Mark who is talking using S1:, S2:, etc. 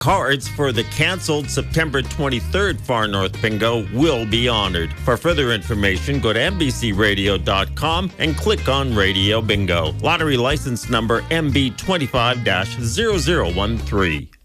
S1: Cards for the canceled September 23rd Far North Bingo will be honored. For further information, go to NBCRadio.com and click on Radio Bingo. Lottery license number MB25-0013.